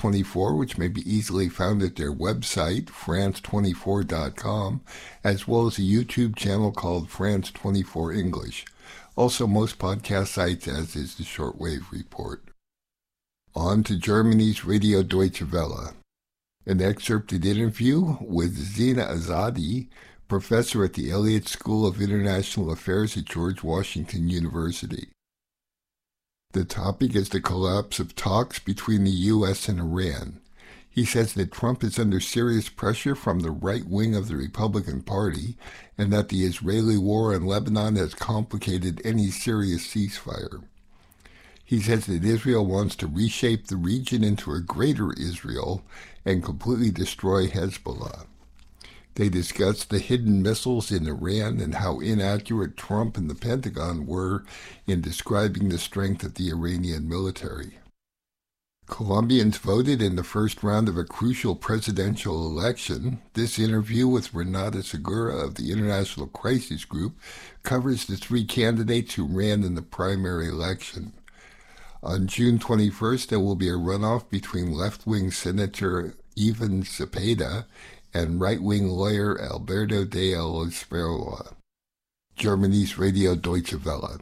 France 24, which may be easily found at their website, France24.com, as well as a YouTube channel called France 24 English. Also, most podcast sites, as is the Shortwave Report. On to Germany's Radio Deutsche Welle. An excerpted interview with Zina Azadi, professor at the Elliott School of International Affairs at George Washington University. The topic is the collapse of talks between the U.S. and Iran. He says that Trump is under serious pressure from the right wing of the Republican Party and that the Israeli war in Lebanon has complicated any serious ceasefire. He says that Israel wants to reshape the region into a greater Israel and completely destroy Hezbollah. They discussed the hidden missiles in Iran and how inaccurate Trump and the Pentagon were in describing the strength of the Iranian military. Colombians voted in the first round of a crucial presidential election. This interview with Renata Segura of the International Crisis Group covers the three candidates who ran in the primary election. On June 21st, there will be a runoff between left-wing Senator Ivan Cepeda and right-wing lawyer Alberto de Oliveira. Germany's Radio Deutsche Welle.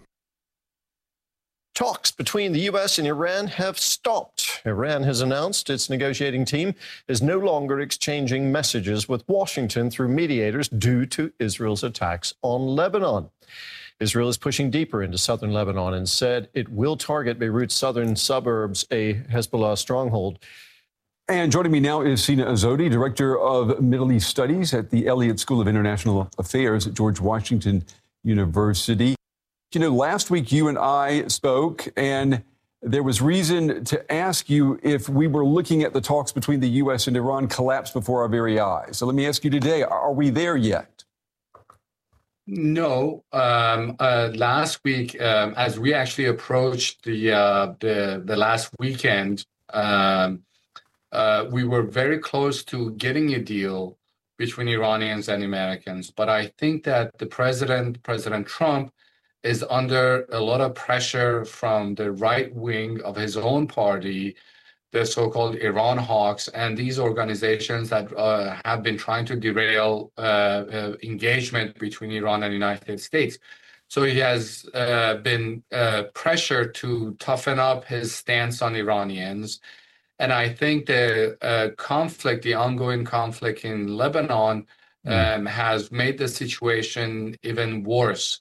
Talks between the U.S. and Iran have stopped. Iran has announced its negotiating team is no longer exchanging messages with Washington through mediators due to Israel's attacks on Lebanon. Israel is pushing deeper into southern Lebanon and said it will target Beirut's southern suburbs, a Hezbollah stronghold. And joining me now is Zina Azadi, Director of Middle East Studies at the Elliott School of International Affairs at George Washington University. You know, last week you and I spoke, and there was reason to ask you if we were looking at the talks between the U.S. and Iran collapse before our very eyes. So let me ask you today, are we there yet? No. Last week, as we actually approached the last weekend, we were very close to getting a deal between Iranians and Americans. But I think that President Trump, is under a lot of pressure from the right wing of his own party, the so-called Iran hawks, and these organizations that have been trying to derail engagement between Iran and the United States. So he has been pressured to toughen up his stance on Iranians. And I think the ongoing conflict in Lebanon has made the situation even worse.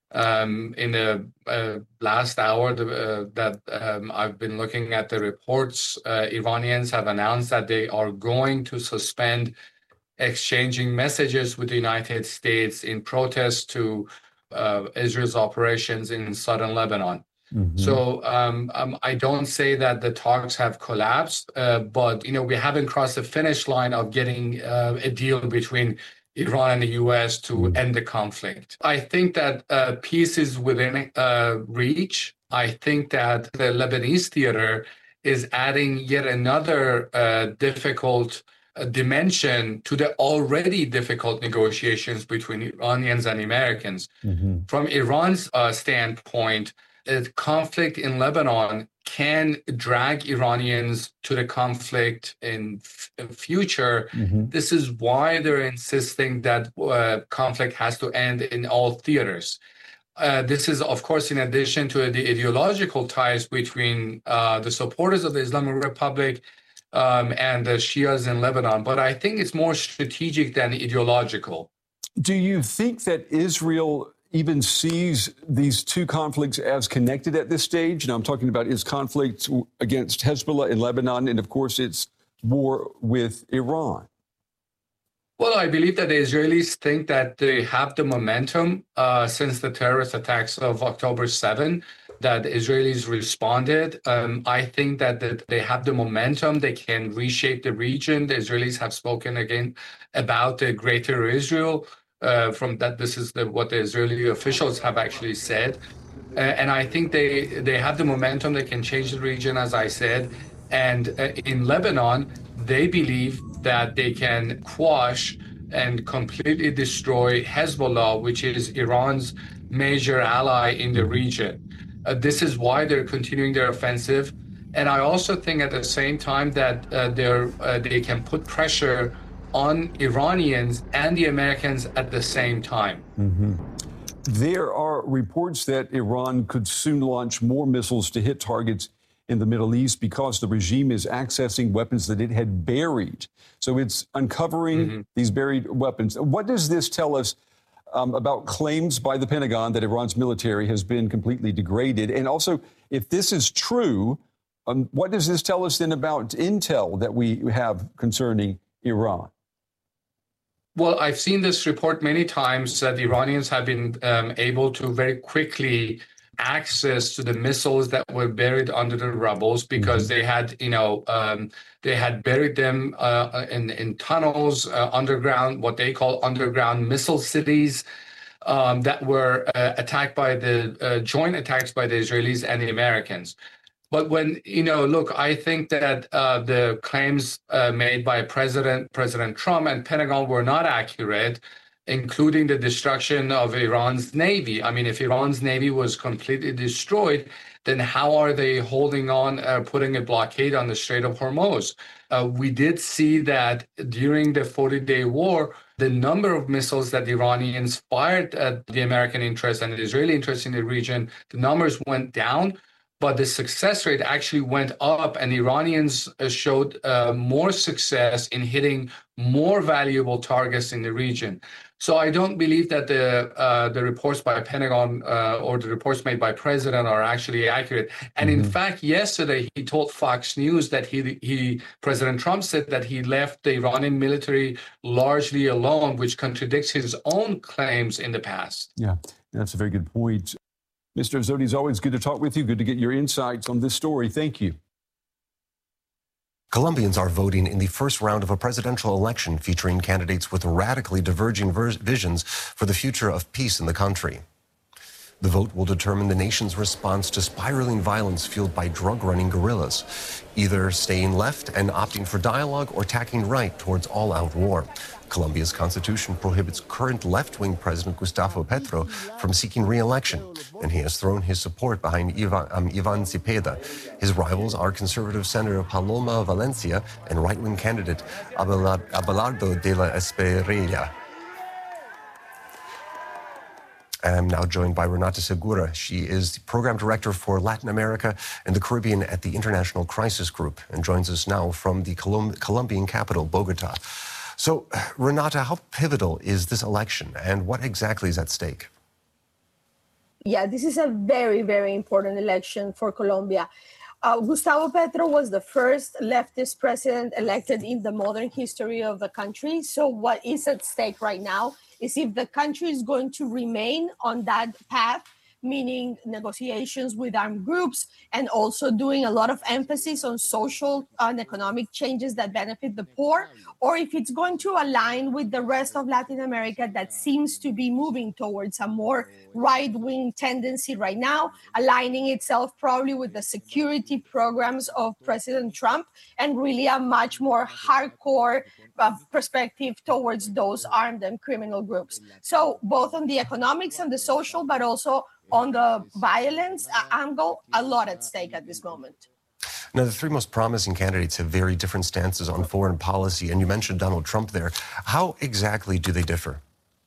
In the last hour that I've been looking at the reports, Iranians have announced that they are going to suspend exchanging messages with the United States in protest to Israel's operations in southern Lebanon. Mm-hmm. So I don't say that the talks have collapsed, but we haven't crossed the finish line of getting a deal between Iran and the U.S. to end the conflict. I think that peace is within reach. I think that the Lebanese theater is adding yet another difficult dimension to the already difficult negotiations between Iranians and Americans. Mm-hmm. From Iran's standpoint, the conflict in Lebanon can drag Iranians to the conflict in future. Mm-hmm. This is why they're insisting that conflict has to end in all theaters. This is, of course, in addition to the ideological ties between the supporters of the Islamic Republic and the Shias in Lebanon. But I think it's more strategic than ideological. Do you think that Israel even sees these two conflicts as connected at this stage? Now, I'm talking about its conflict against Hezbollah in Lebanon and, of course, its war with Iran. Well, I believe that the Israelis think that they have the momentum since the terrorist attacks of October 7, that the Israelis responded. I think that they have the momentum. They can reshape the region. The Israelis have spoken again about the greater Israel. From that, this is what the Israeli officials have actually said. And I think they have the momentum. They can change the region, as I said. And in Lebanon, they believe that they can quash and completely destroy Hezbollah, which is Iran's major ally in the region. This is why they're continuing their offensive. And I also think at the same time that they can put pressure on Iranians and the Americans at the same time. Mm-hmm. There are reports that Iran could soon launch more missiles to hit targets in the Middle East because the regime is accessing weapons that it had buried. So it's uncovering these buried weapons. What does this tell us about claims by the Pentagon that Iran's military has been completely degraded? And also, if this is true, what does this tell us then about intel that we have concerning Iran? Well, I've seen this report many times that the Iranians have been able to very quickly access to the missiles that were buried under the rubbles because they had, they had buried them in tunnels underground, what they call underground missile cities that were attacked by the joint attacks by the Israelis and the Americans. But when, look, I think that the claims made by President Trump and Pentagon were not accurate, including the destruction of Iran's Navy. I mean, if Iran's Navy was completely destroyed, then how are they holding on, putting a blockade on the Strait of Hormuz? We did see that during the 40-day war, the number of missiles that the Iranians fired at the American interests and the Israeli interests in the region, the numbers went down. But the success rate actually went up, and the Iranians showed more success in hitting more valuable targets in the region. So I don't believe that the reports by Pentagon or the reports made by President are actually accurate. And in fact, yesterday he told Fox News that President Trump said that he left the Iranian military largely alone, which contradicts his own claims in the past. Yeah, that's a very good point. Mr. Azzoti, it's always good to talk with you. Good to get your insights on this story. Thank you. Colombians are voting in the first round of a presidential election featuring candidates with radically diverging visions for the future of peace in the country. The vote will determine the nation's response to spiraling violence fueled by drug-running guerrillas, either staying left and opting for dialogue or tacking right towards all-out war. Colombia's constitution prohibits current left-wing President Gustavo Petro from seeking re-election, and he has thrown his support behind Ivan Cepeda. His rivals are conservative Senator Paloma Valencia and right-wing candidate Abelardo de la Espriella. I'm now joined by Renata Segura. She is the Program Director for Latin America and the Caribbean at the International Crisis Group and joins us now from the Colombian capital, Bogota. So, Renata, how pivotal is this election and what exactly is at stake? Yeah, this is a very, very important election for Colombia. Gustavo Petro was the first leftist president elected in the modern history of the country. So what is at stake right now is if the country is going to remain on that path, meaning negotiations with armed groups and also doing a lot of emphasis on social and economic changes that benefit the poor, or if it's going to align with the rest of Latin America that seems to be moving towards a more right-wing tendency right now, aligning itself probably with the security programs of President Trump and really a much more hardcore perspective towards those armed and criminal groups. So both on the economics and the social, but also on the violence angle, a lot at stake at this moment. Now, the three most promising candidates have very different stances on foreign policy, and you mentioned Donald Trump there. How exactly do they differ?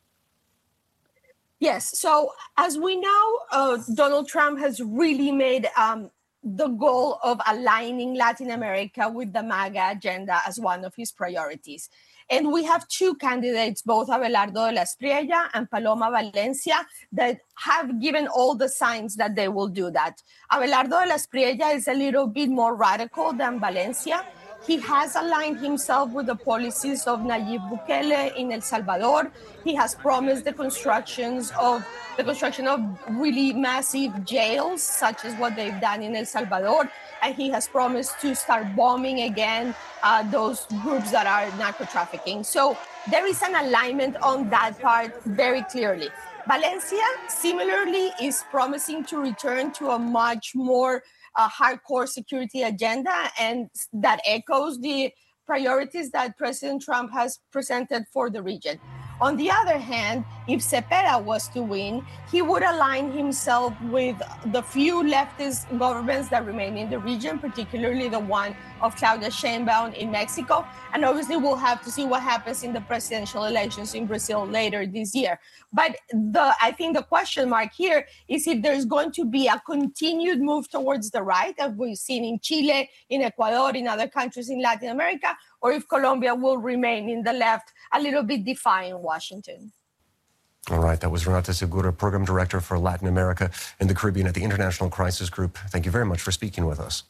Yes, so as we know, Donald Trump has really made the goal of aligning Latin America with the MAGA agenda as one of his priorities. And we have two candidates, both Abelardo de la Espriella and Paloma Valencia, that have given all the signs that they will do that. Abelardo de la Espriella is a little bit more radical than Valencia. He has aligned himself with the policies of Nayib Bukele in El Salvador. He has promised the construction of really massive jails, such as what they've done in El Salvador. And he has promised to start bombing again those groups that are narco-trafficking. So there is an alignment on that part very clearly. Valencia, similarly, is promising to return to a much more hardcore security agenda, and that echoes the priorities that President Trump has presented for the region. On the other hand, if Cepeda was to win, he would align himself with the few leftist governments that remain in the region, particularly the one of Claudia Sheinbaum in Mexico. And obviously, we'll have to see what happens in the presidential elections in Brazil later this year. But I think the question mark here is if there's going to be a continued move towards the right, as we've seen in Chile, in Ecuador, in other countries in Latin America, or if Colombia will remain in the left, a little bit defying Washington. All right, that was Renata Segura, Program Director for Latin America and the Caribbean at the International Crisis Group. Thank you very much for speaking with us.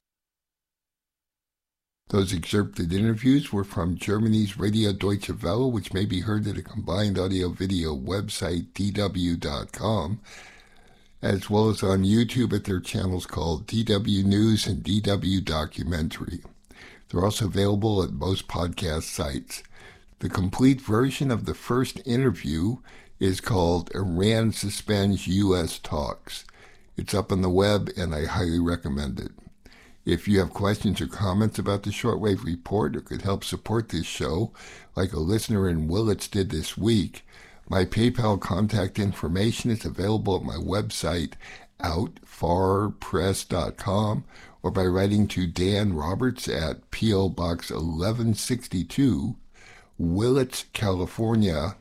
Those excerpted interviews were from Germany's Radio Deutsche Welle, which may be heard at a combined audio-video website, dw.com, as well as on YouTube at their channels called DW News and DW Documentary. They're also available at most podcast sites. The complete version of the first interview is called Iran Suspends U.S. Talks. It's up on the web, and I highly recommend it. If you have questions or comments about the Shortwave Report or could help support this show, like a listener in Willits did this week, my PayPal contact information is available at my website, outfarpress.com, or by writing to Dan Roberts at P.O. Box 1162, Willits, California,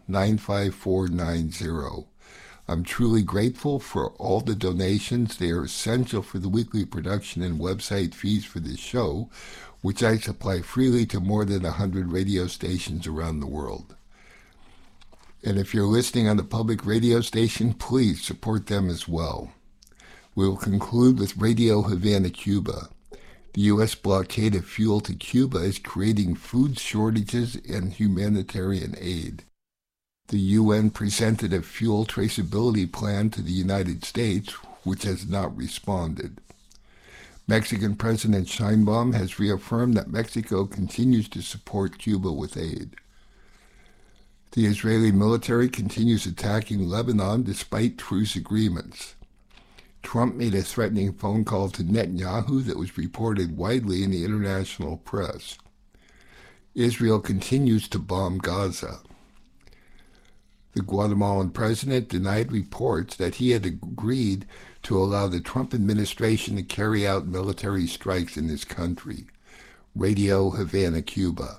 95490. I'm truly grateful for all the donations. They are essential for the weekly production and website fees for this show, which I supply freely to more than 100 radio stations around the world. And if you're listening on the public radio station, please support them as well. We will conclude with Radio Havana, Cuba. The U.S. blockade of fuel to Cuba is creating food shortages and humanitarian aid. The UN presented a fuel traceability plan to the United States, which has not responded. Mexican President Sheinbaum has reaffirmed that Mexico continues to support Cuba with aid. The Israeli military continues attacking Lebanon despite truce agreements. Trump made a threatening phone call to Netanyahu that was reported widely in the international press. Israel continues to bomb Gaza. The Guatemalan president denied reports that he had agreed to allow the Trump administration to carry out military strikes in his country. Radio Havana, Cuba.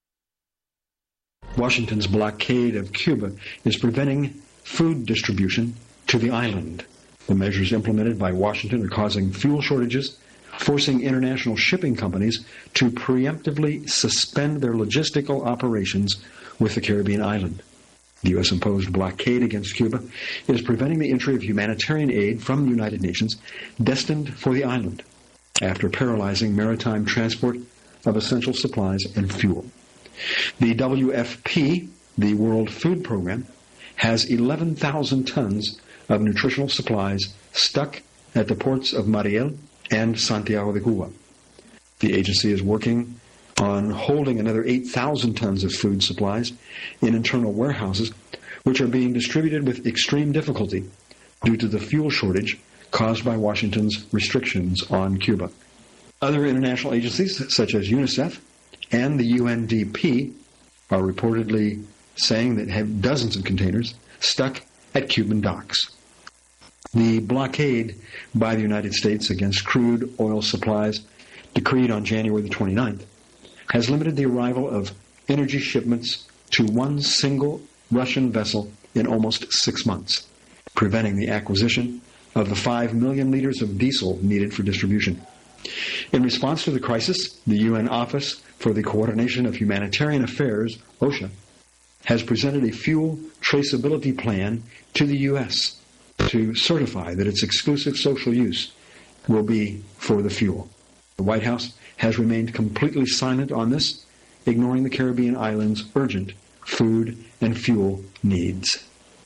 Washington's blockade of Cuba is preventing food distribution to the island. The measures implemented by Washington are causing fuel shortages, forcing international shipping companies to preemptively suspend their logistical operations with the Caribbean island. The U.S.-imposed blockade against Cuba is preventing the entry of humanitarian aid from the United Nations destined for the island, after paralyzing maritime transport of essential supplies and fuel. The WFP, the World Food Program, has 11,000 tons of nutritional supplies stuck at the ports of Mariel and Santiago de Cuba. The agency is working on holding another 8,000 tons of food supplies in internal warehouses, which are being distributed with extreme difficulty due to the fuel shortage caused by Washington's restrictions on Cuba. Other international agencies, such as UNICEF and the UNDP, are reportedly saying that have dozens of containers stuck at Cuban docks. The blockade by the United States against crude oil supplies, decreed on January the 29th, has limited the arrival of energy shipments to one single Russian vessel in almost 6 months, preventing the acquisition of the 5 million liters of diesel needed for distribution. In response to the crisis, the UN Office for the Coordination of Humanitarian Affairs, OSHA, has presented a fuel traceability plan to the U.S. to certify that its exclusive social use will be for the fuel. The White House has remained completely silent on this, ignoring the Caribbean islands' urgent food and fuel needs.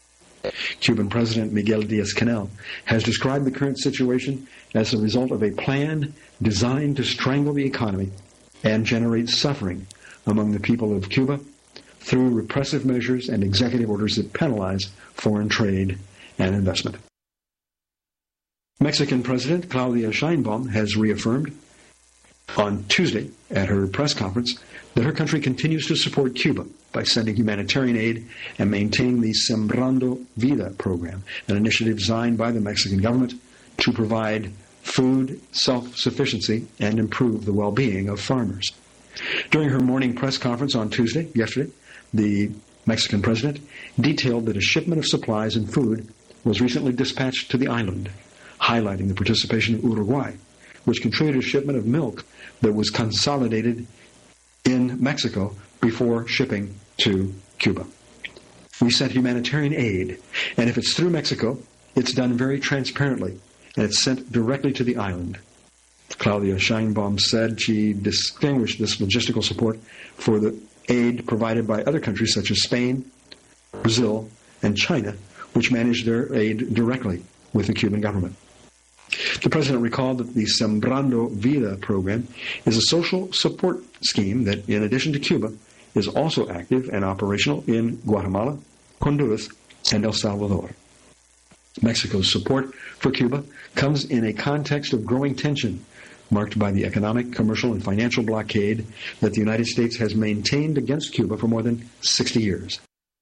Cuban President Miguel Díaz-Canel has described the current situation as a result of a plan designed to strangle the economy and generate suffering among the people of Cuba through repressive measures and executive orders that penalize foreign trade and investment. Mexican President Claudia Sheinbaum has reaffirmed on Tuesday at her press conference that her country continues to support Cuba by sending humanitarian aid and maintaining the Sembrando Vida program, an initiative designed by the Mexican government to provide food self-sufficiency and improve the well-being of farmers. During her morning press conference on yesterday, the Mexican president detailed that a shipment of supplies and food was recently dispatched to the island, highlighting the participation of Uruguay, which contributed a shipment of milk that was consolidated in Mexico before shipping to Cuba. We sent humanitarian aid, and if it's through Mexico, it's done very transparently, and it's sent directly to the island. Claudia Sheinbaum said she distinguished this logistical support for the aid provided by other countries such as Spain, Brazil, and China, which manage their aid directly with the Cuban government. The president recalled that the Sembrando Vida program is a social support scheme that, in addition to Cuba, is also active and operational in Guatemala, Honduras, and El Salvador. Mexico's support for Cuba comes in a context of growing tension, marked by the economic, commercial, and financial blockade that the United States has maintained against Cuba for more than 60 years.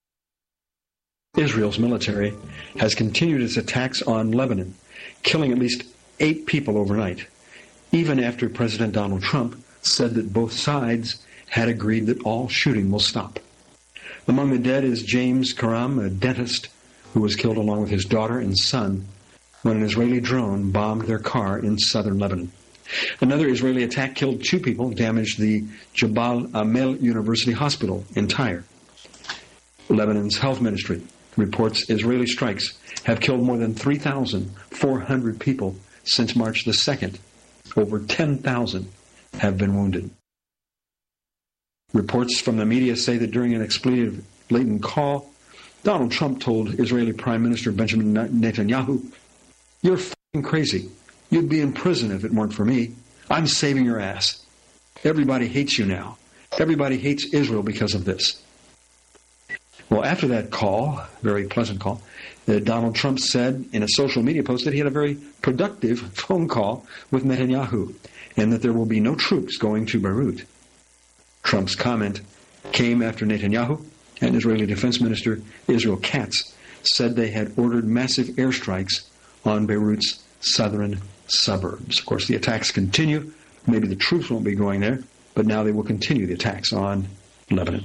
Israel's military has continued its attacks on Lebanon, killing at least 8 people overnight, even after President Donald Trump said that both sides had agreed that all shooting will stop. Among the dead is James Karam, a dentist who was killed along with his daughter and son when an Israeli drone bombed their car in southern Lebanon. Another Israeli attack killed 2 people, damaged the Jabal Amel University Hospital in Tyre. Lebanon's health ministry reports Israeli strikes have killed more than 3,400 people since March the 2nd. Over 10,000 have been wounded. Reports from the media say that during an expletive-laden call, Donald Trump told Israeli Prime Minister Benjamin Netanyahu, "You're f***ing crazy. You'd be in prison if it weren't for me. I'm saving your ass. Everybody hates you now. Everybody hates Israel because of this." Well, after that call, very pleasant call, Donald Trump said in a social media post that he had a very productive phone call with Netanyahu and that there will be no troops going to Beirut. Trump's comment came after Netanyahu and Israeli Defense Minister Israel Katz said they had ordered massive airstrikes on Beirut's southern suburbs. Of course, the attacks continue. Maybe the troops won't be going there, but now they will continue the attacks on Lebanon.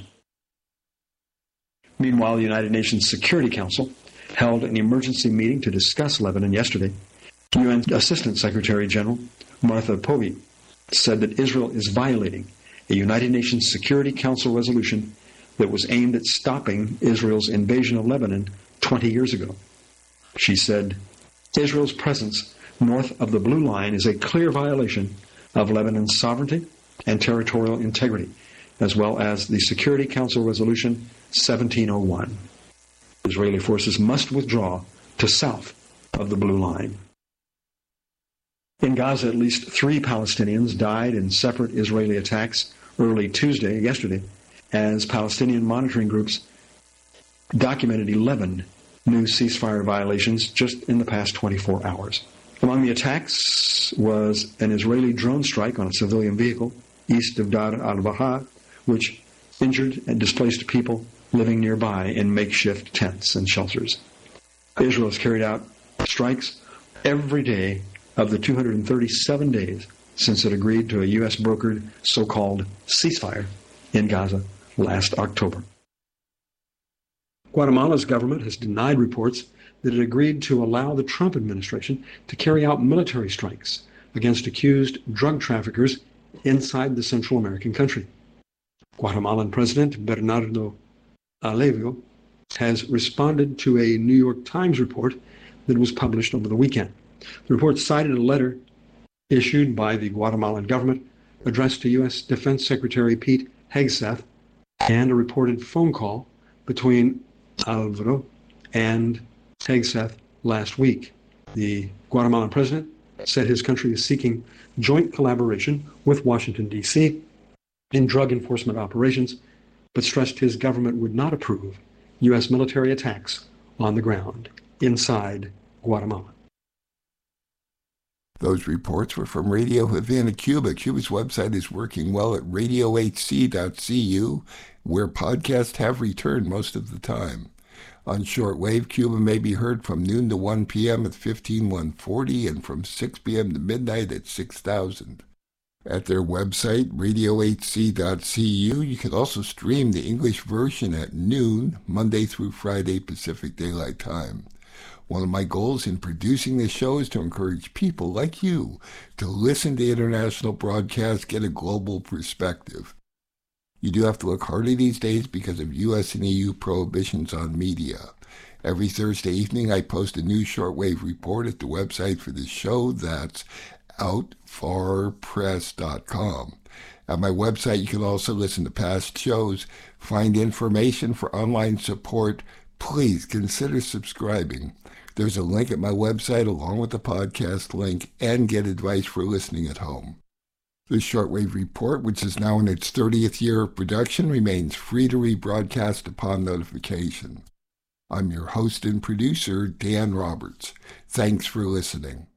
Meanwhile, the United Nations Security Council held an emergency meeting to discuss Lebanon yesterday. UN Assistant Secretary General Martha Povey said that Israel is violating a United Nations Security Council resolution that was aimed at stopping Israel's invasion of Lebanon 20 years ago. She said, Israel's presence north of the Blue Line is a clear violation of Lebanon's sovereignty and territorial integrity, as well as the Security Council Resolution 1701. Israeli forces must withdraw to south of the Blue Line. In Gaza, at least 3 Palestinians died in separate Israeli attacks yesterday, as Palestinian monitoring groups documented 11 new ceasefire violations just in the past 24 hours. Among the attacks was an Israeli drone strike on a civilian vehicle east of Dar al-Baha, which injured and displaced people living nearby in makeshift tents and shelters. Israel has carried out strikes every day of the 237 days since it agreed to a U.S.-brokered so-called ceasefire in Gaza last October. Guatemala's government has denied reports that it agreed to allow the Trump administration to carry out military strikes against accused drug traffickers inside the Central American country. Guatemalan President Bernardo Alevio has responded to a New York Times report that was published over the weekend. The report cited a letter issued by the Guatemalan government addressed to U.S. Defense Secretary Pete Hegseth and a reported phone call between Alvaro and Hegseth last week. The Guatemalan president said his country is seeking joint collaboration with Washington, D.C. in drug enforcement operations, but stressed his government would not approve U.S. military attacks on the ground inside Guatemala. Those reports were from Radio Havana, Cuba. Cuba's website is working well at radiohc.cu, where podcasts have returned most of the time. On shortwave, Cuba may be heard from noon to 1 p.m. at 15140 and from 6 p.m. to midnight at 6000. At their website, radiohc.cu, you can also stream the English version at noon, Monday through Friday, Pacific Daylight Time. One of my goals in producing this show is to encourage people like you to listen to international broadcasts, get a global perspective. You do have to look harder these days because of U.S. and EU prohibitions on media. Every Thursday evening, I post a new shortwave report at the website for this show. That's outfarpress.com. At my website, you can also listen to past shows, find information for online support. Please consider subscribing. There's a link at my website along with the podcast link, and get advice for listening at home. The Shortwave Report, which is now in its 30th year of production, remains free to rebroadcast upon notification. I'm your host and producer, Dan Roberts. Thanks for listening.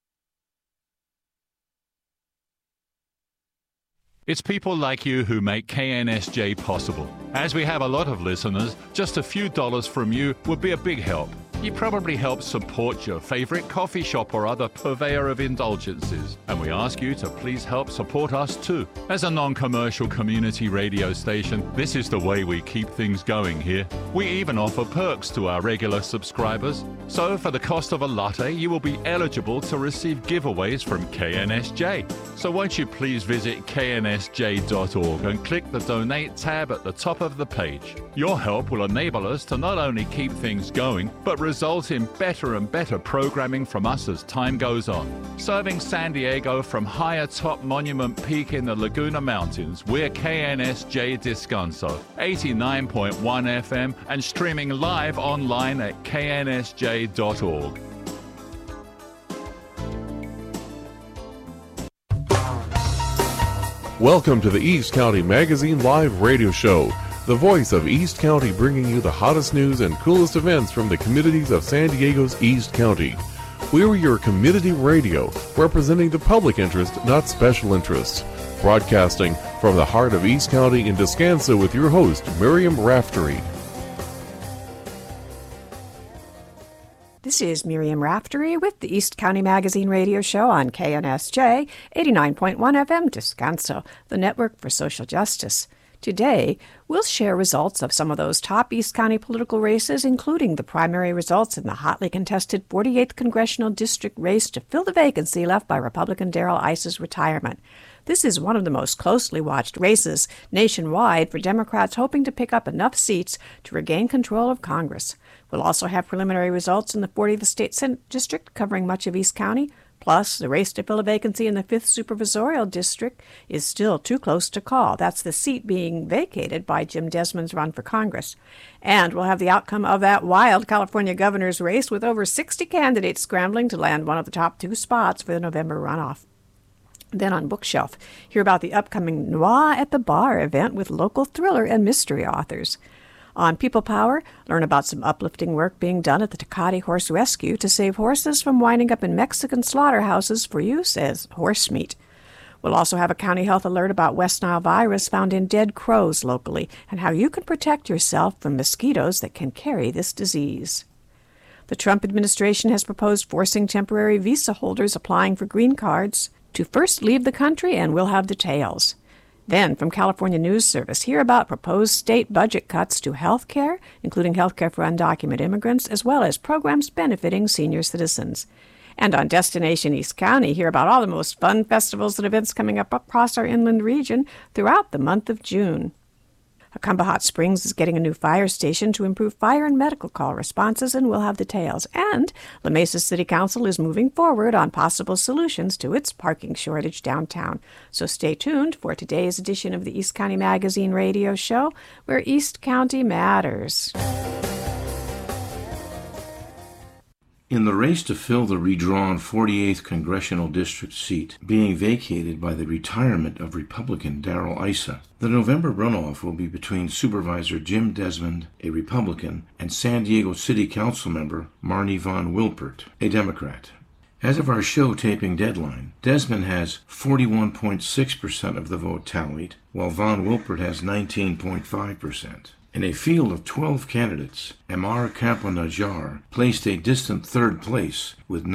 It's people like you who make KNSJ possible. As we have a lot of listeners, just a few dollars from you would be a big help. You probably help support your favorite coffee shop or other purveyor of indulgences, and we ask you to please help support us too. As a non-commercial community radio station, this is the way we keep things going here. We even offer perks to our regular subscribers. So for the cost of a latte, you will be eligible to receive giveaways from KNSJ. So won't you please visit knsj.org and click the Donate tab at the top of the page. Your help will enable us to not only keep things going, but result in better and better programming from us as time goes on. Serving San Diego from high atop Monument Peak in the Laguna Mountains, we're KNSJ Descanso, 89.1 FM, and streaming live online at knsj.org. Welcome to the East County Magazine Live Radio Show, the voice of East County, bringing you the hottest news and coolest events from the communities of San Diego's East County. We're your community radio, representing the public interest, not special interests. Broadcasting from the heart of East County in Descanso with your host, Miriam Raftery. This is Miriam Raftery with the East County Magazine Radio Show on KNSJ 89.1 FM Descanso, the network for social justice. Today, we'll share results of some of those top East County political races, including the primary results in the hotly contested 48th Congressional District race to fill the vacancy left by Republican Darrell Issa's retirement. This is one of the most closely watched races nationwide for Democrats hoping to pick up enough seats to regain control of Congress. We'll also have preliminary results in the 40th State Senate District covering much of East County. Plus, the race to fill a vacancy in the 5th Supervisorial District is still too close to call. That's the seat being vacated by Jim Desmond's run for Congress. And we'll have the outcome of that wild California governor's race with over 60 candidates scrambling to land one of the top two spots for the November runoff. Then on Bookshelf, hear about the upcoming Noir at the Bar event with local thriller and mystery authors. On People Power, learn about some uplifting work being done at the Tecate Horse Rescue to save horses from winding up in Mexican slaughterhouses for use as horse meat. We'll also have a county health alert about West Nile virus found in dead crows locally and how you can protect yourself from mosquitoes that can carry this disease. The Trump administration has proposed forcing temporary visa holders applying for green cards to first leave the country, and we'll have details. Then, from California News Service, hear about proposed state budget cuts to health care, including health care for undocumented immigrants, as well as programs benefiting senior citizens. And on Destination East County, hear about all the most fun festivals and events coming up across our inland region throughout the month of June. Acumba Hot Springs is getting a new fire station to improve fire and medical call responses, and we'll have details. And La Mesa City Council is moving forward on possible solutions to its parking shortage downtown. So stay tuned for today's edition of the East County Magazine Radio Show, where East County matters. In the race to fill the redrawn 48th Congressional District seat being vacated by the retirement of Republican Darrell Issa, the November runoff will be between Supervisor Jim Desmond, a Republican, and San Diego City Council member Marnie Von Wilpert, a Democrat. As of our show taping deadline, Desmond has 41.6% of the vote tallied, while Von Wilpert has 19.5%. In a field of 12 candidates, Ammar Campa-Najjar placed a distant third place with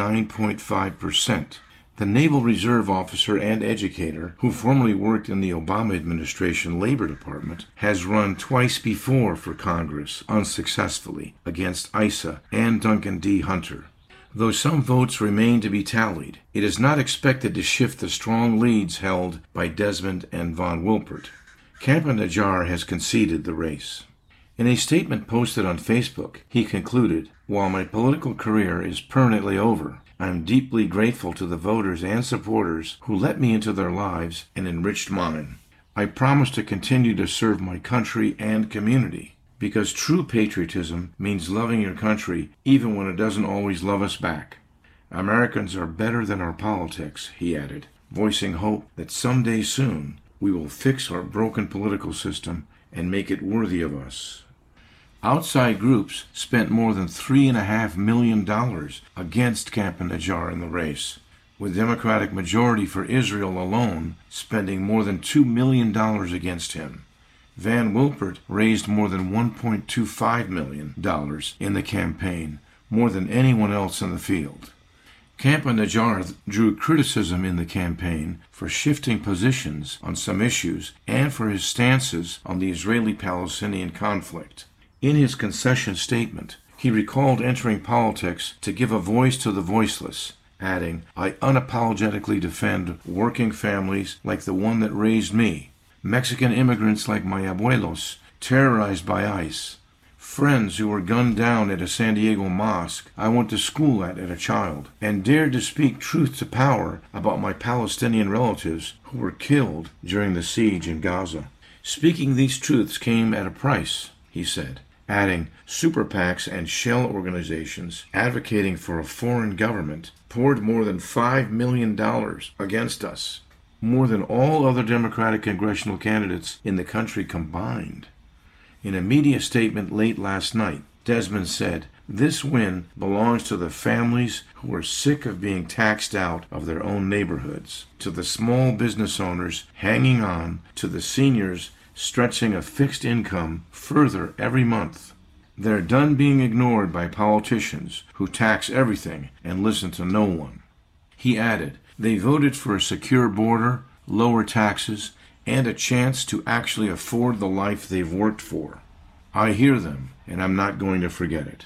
9.5%. The Naval Reserve officer and educator, who formerly worked in the Obama administration Labor Department, has run twice before for Congress unsuccessfully against Issa and Duncan D. Hunter. Though some votes remain to be tallied, it is not expected to shift the strong leads held by Desmond and Von Wilpert. Campa-Najjar has conceded the race. In a statement posted on Facebook, he concluded, "While my political career is permanently over, I am deeply grateful to the voters and supporters who let me into their lives and enriched mine. I promise to continue to serve my country and community, because true patriotism means loving your country even when it doesn't always love us back. Americans are better than our politics," he added, voicing hope that someday soon we will fix our broken political system and make it worthy of us. Outside groups spent more than $3.5 million against Campa-Najjar in the race, with Democratic majority for Israel alone spending more than $2 million against him. Van Wilpert raised more than $1.25 million in the campaign, more than anyone else in the field. Campa-Najjar drew criticism in the campaign for shifting positions on some issues and for his stances on the Israeli-Palestinian conflict. In his concession statement, he recalled entering politics to give a voice to the voiceless, adding, "I unapologetically defend working families like the one that raised me, Mexican immigrants like my abuelos, terrorized by ICE, friends who were gunned down at a San Diego mosque I went to school at a child, and dared to speak truth to power about my Palestinian relatives who were killed during the siege in Gaza. Speaking these truths came at a price," he said, adding, "Super PACs and shell organizations advocating for a foreign government poured more than $5 million against us, more than all other Democratic congressional candidates in the country combined." In a media statement late last night, Desmond said, "This win belongs to the families who are sick of being taxed out of their own neighborhoods, to the small business owners hanging on, to the seniors stretching a fixed income further every month. They're done being ignored by politicians who tax everything and listen to no one." He added, "They voted for a secure border, lower taxes, and a chance to actually afford the life they've worked for. I hear them, and I'm not going to forget it."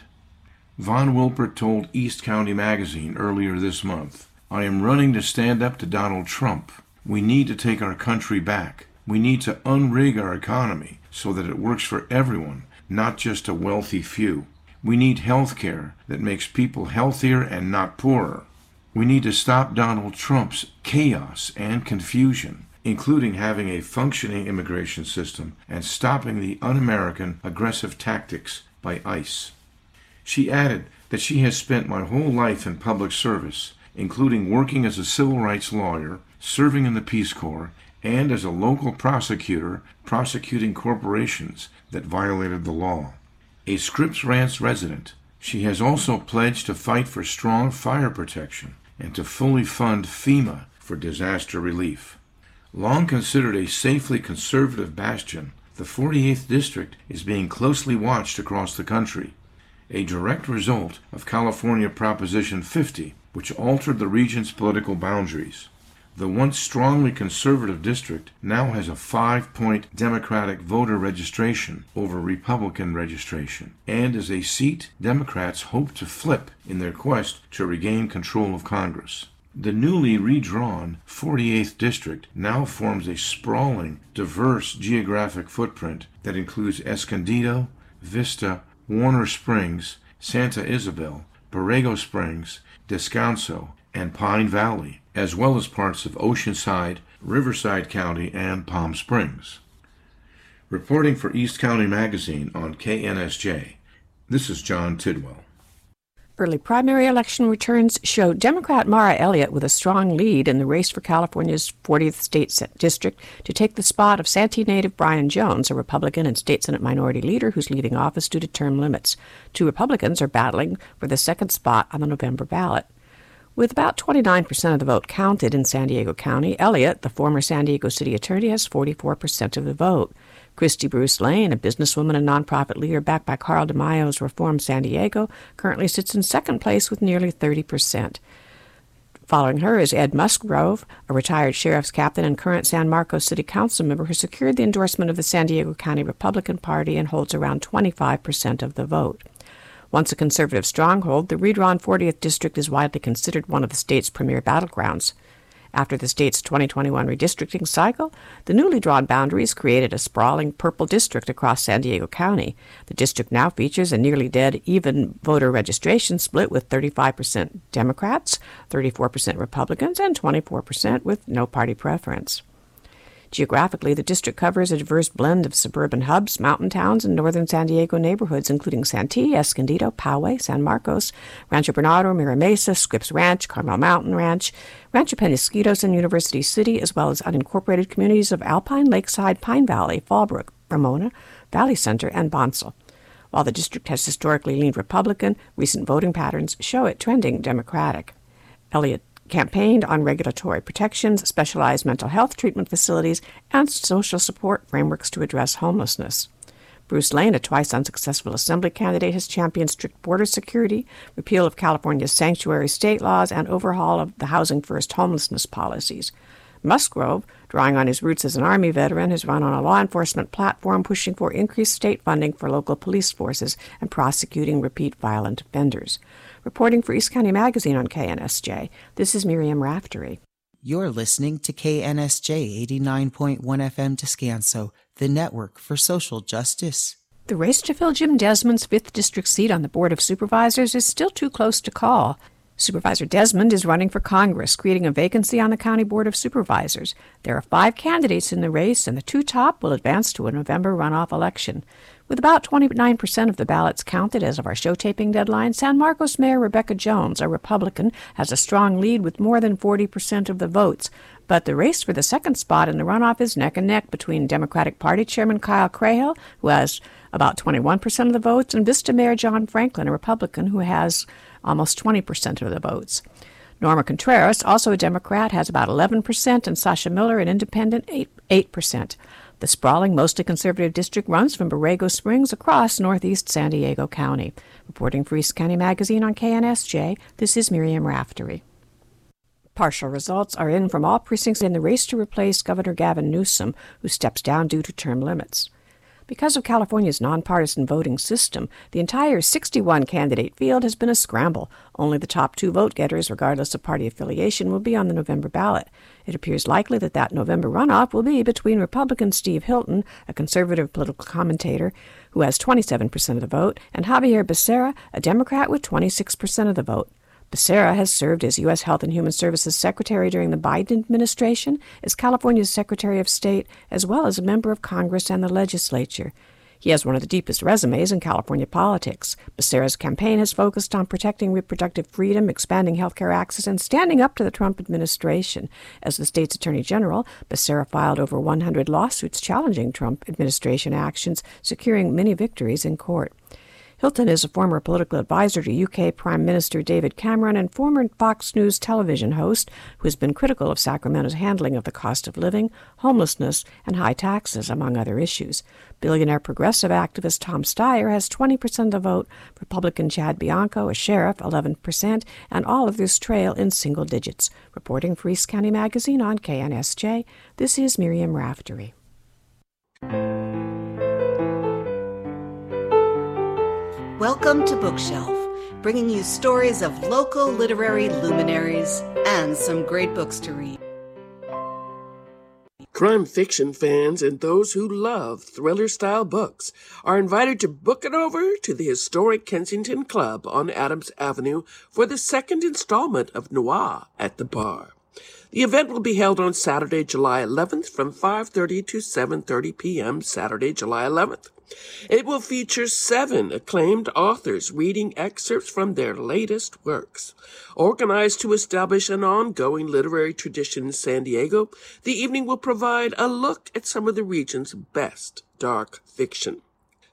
Von Wilpert told East County Magazine earlier this month, "I am running to stand up to Donald Trump. We need to take our country back. We need to unrig our economy so that it works for everyone, not just a wealthy few. We need health care that makes people healthier and not poorer. We need to stop Donald Trump's chaos and confusion, including having a functioning immigration system and stopping the un-American aggressive tactics by ICE." She added that she has spent my whole life in public service, including working as a civil rights lawyer, serving in the Peace Corps, and as a local prosecutor prosecuting corporations that violated the law. A Scripps Ranch resident, she has also pledged to fight for strong fire protection and to fully fund FEMA for disaster relief. Long considered a safely conservative bastion, the 48th District is being closely watched across the country, a direct result of California Proposition 50, which altered the region's political boundaries. The once strongly conservative district now has a 5-point Democratic voter registration over Republican registration, and is a seat Democrats hope to flip in their quest to regain control of Congress. The newly redrawn 48th District now forms a sprawling, diverse geographic footprint that includes Escondido, Vista, Warner Springs, Santa Isabel, Borrego Springs, Descanso, and Pine Valley, as well as parts of Oceanside, Riverside County, and Palm Springs. Reporting for East County Magazine on KNSJ, this is John Tidwell. Early primary election returns show Democrat Mara Elliott with a strong lead in the race for California's 40th state district to take the spot of Santee native Brian Jones, a Republican and state Senate minority leader who's leaving office due to term limits. Two Republicans are battling for the second spot on the November ballot. With about 29% of the vote counted in San Diego County, Elliott, the former San Diego city attorney, has 44% of the vote. Christy Bruce Lane, a businesswoman and nonprofit leader backed by Carl DeMaio's Reform San Diego, currently sits in second place with nearly 30%. Following her is Ed Musgrove, a retired sheriff's captain and current San Marcos City Council member who secured the endorsement of the San Diego County Republican Party and holds around 25% of the vote. Once a conservative stronghold, the redrawn 40th District is widely considered one of the state's premier battlegrounds. After the state's 2021 redistricting cycle, the newly drawn boundaries created a sprawling purple district across San Diego County. The district now features a nearly dead even voter registration split with 35% Democrats, 34% Republicans, and 24% with no party preference. Geographically, the district covers a diverse blend of suburban hubs, mountain towns, and northern San Diego neighborhoods, including Santee, Escondido, Poway, San Marcos, Rancho Bernardo, Mira Mesa, Scripps Ranch, Carmel Mountain Ranch, Rancho Penasquitos, and University City, as well as unincorporated communities of Alpine, Lakeside, Pine Valley, Fallbrook, Ramona, Valley Center, and Bonsall. While the district has historically leaned Republican, recent voting patterns show it trending Democratic. Elliott campaigned on regulatory protections, specialized mental health treatment facilities, and social support frameworks to address homelessness. Bruce Lane, a twice unsuccessful assembly candidate, has championed strict border security, repeal of California's sanctuary state laws, and overhaul of the Housing First homelessness policies. Musgrove, drawing on his roots as an Army veteran, has run on a law enforcement platform pushing for increased state funding for local police forces and prosecuting repeat violent offenders. Reporting for East County Magazine on KNSJ, this is Miriam Raftery. You're listening to KNSJ 89.1 FM Descanso, the network for social justice. The race to fill Jim Desmond's 5th District seat on the Board of Supervisors is still too close to call. Supervisor Desmond is running for Congress, creating a vacancy on the County Board of Supervisors. There are 5 candidates in the race, and the 2 top will advance to a November runoff election. With about 29% of the ballots counted as of our show taping deadline, San Marcos Mayor Rebecca Jones, a Republican, has a strong lead with more than 40% of the votes. But the race for the second spot in the runoff is neck and neck between Democratic Party Chairman Kyle Crahill, who has about 21% of the votes, and Vista Mayor John Franklin, a Republican, who has almost 20% of the votes. Norma Contreras, also a Democrat, has about 11%, and Sasha Miller, an independent, 8%. The sprawling, mostly conservative district runs from Borrego Springs across northeast San Diego County. Reporting for East County Magazine on KNSJ, this is Miriam Raftery. Partial results are in from all precincts in the race to replace Governor Gavin Newsom, who steps down due to term limits. Because of California's nonpartisan voting system, the entire 61-candidate field has been a scramble. Only the top 2 vote-getters, regardless of party affiliation, will be on the November ballot. It appears likely that November runoff will be between Republican Steve Hilton, a conservative political commentator who has 27% of the vote, and Javier Becerra, a Democrat with 26% of the vote. Becerra has served as U.S. Health and Human Services Secretary during the Biden administration, as California's Secretary of State, as well as a member of Congress and the legislature. He has one of the deepest resumes in California politics. Becerra's campaign has focused on protecting reproductive freedom, expanding health care access, and standing up to the Trump administration. As the state's Attorney General, Becerra filed over 100 lawsuits challenging Trump administration actions, securing many victories in court. Hilton is a former political advisor to UK Prime Minister David Cameron and former Fox News television host who has been critical of Sacramento's handling of the cost of living, homelessness, and high taxes, among other issues. Billionaire progressive activist Tom Steyer has 20% of the vote, Republican Chad Bianco, a sheriff, 11%, and all others trail in single digits. Reporting for East County Magazine on KNSJ, this is Miriam Raftery. Welcome to Bookshelf, bringing you stories of local literary luminaries and some great books to read. Crime fiction fans and those who love thriller-style books are invited to book it over to the historic Kensington Club on Adams Avenue for the second installment of Noir at the Bar. The event will be held on Saturday, July 11th from 5:30 to 7:30 p.m. Saturday, July 11th. It will feature 7 acclaimed authors reading excerpts from their latest works. Organized to establish an ongoing literary tradition in San Diego, the evening will provide a look at some of the region's best dark fiction.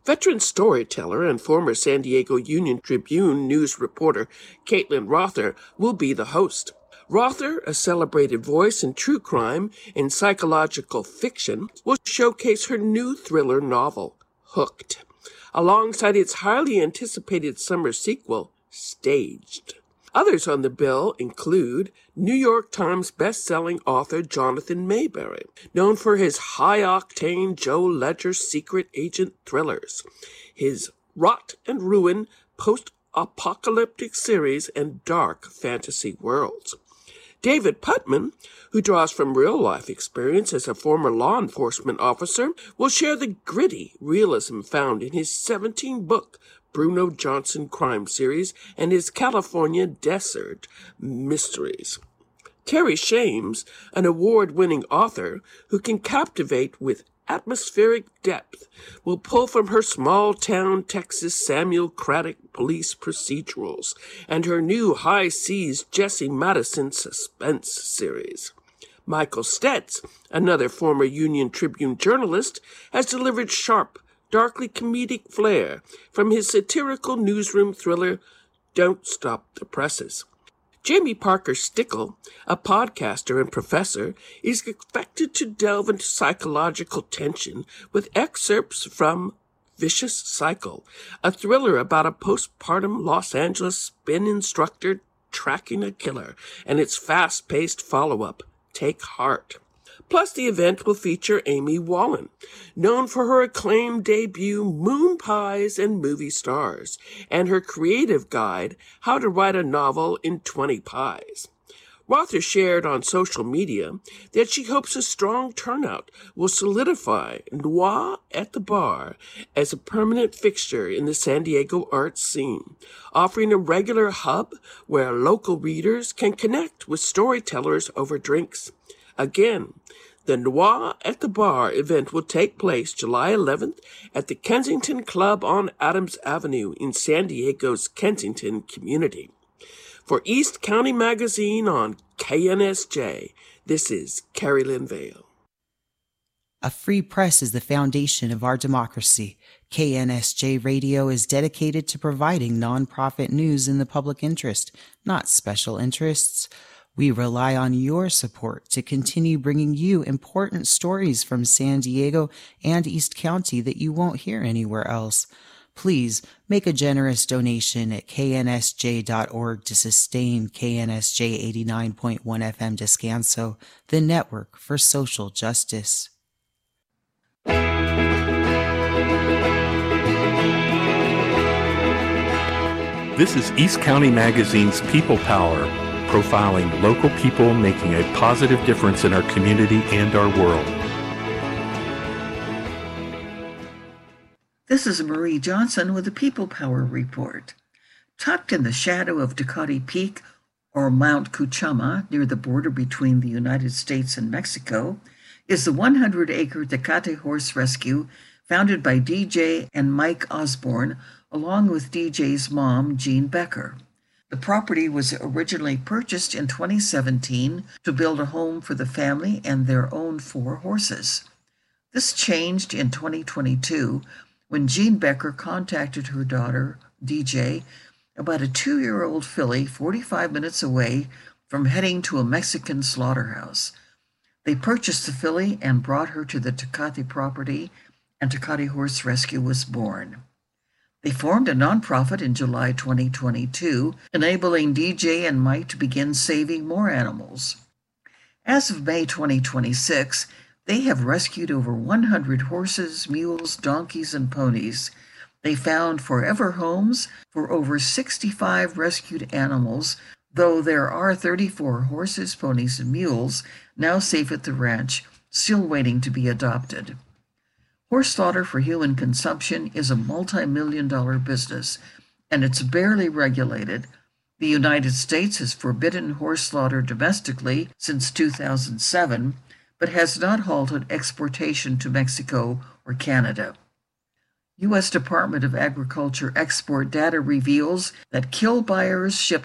Veteran storyteller and former San Diego Union Tribune news reporter Caitlin Rother will be the host. Rother, a celebrated voice in true crime and psychological fiction, will showcase her new thriller novel, Hooked, alongside its highly anticipated summer sequel, Staged. Others on the bill include New York Times best-selling author Jonathan Mayberry, known for his high-octane Joe Ledger secret agent thrillers, his Rot and Ruin post-apocalyptic series, and dark fantasy worlds. David Putman, who draws from real-life experience as a former law enforcement officer, will share the gritty realism found in his 17-book Bruno Johnson crime series and his California Desert mysteries. Terry Shames, an award-winning author who can captivate with atmospheric depth, will pull from her small-town Texas Samuel Craddock police procedurals and her new High Seas Jesse Madison suspense series. Michael Stetz, another former Union Tribune journalist, has delivered sharp, darkly comedic flair from his satirical newsroom thriller, Don't Stop the Presses. Jamie Parker Stickle, a podcaster and professor, is expected to delve into psychological tension with excerpts from Vicious Cycle, a thriller about a postpartum Los Angeles spin instructor tracking a killer, and its fast-paced follow-up, Take Heart. Plus, the event will feature Amy Wallen, known for her acclaimed debut Moon Pies and Movie Stars, and her creative guide, How to Write a Novel in 20 Pies. Rother shared on social media that she hopes a strong turnout will solidify Noir at the Bar as a permanent fixture in the San Diego arts scene, offering a regular hub where local readers can connect with storytellers over drinks. Again, the Noir at the Bar event will take place July 11th at the Kensington Club on Adams Avenue in San Diego's Kensington community. For East County Magazine on KNSJ, this is Carrie Lynn Vale. A free press is the foundation of our democracy. KNSJ Radio is dedicated to providing nonprofit news in the public interest, not special interests. We rely on your support to continue bringing you important stories from San Diego and East County that you won't hear anywhere else. Please make a generous donation at knsj.org to sustain KNSJ 89.1 FM Descanso, the network for social justice. This is East County Magazine's People Power, profiling local people making a positive difference in our community and our world. This is Marie Johnson with the People Power Report. Tucked in the shadow of Tecate Peak, or Mount Cuchama, near the border between the United States and Mexico, is the 100-acre Tecate Horse Rescue founded by DJ and Mike Osborne, along with DJ's mom, Jean Becker. The property was originally purchased in 2017 to build a home for the family and their own 4 horses. This changed in 2022 when Jean Becker contacted her daughter, DJ, about a 2-year-old filly 45 minutes away from heading to a Mexican slaughterhouse. They purchased the filly and brought her to the Tecate property, and Tecate Horse Rescue was born. They formed a nonprofit in July 2022, enabling DJ and Mike to begin saving more animals. As of May 2026, they have rescued over 100 horses, mules, donkeys, and ponies. They found forever homes for over 65 rescued animals, though there are 34 horses, ponies, and mules now safe at the ranch, still waiting to be adopted. Horse slaughter for human consumption is a multi-million-dollar business, and it's barely regulated. The United States has forbidden horse slaughter domestically since 2007, but has not halted exportation to Mexico or Canada. U.S. Department of Agriculture export data reveals that kill buyers shipped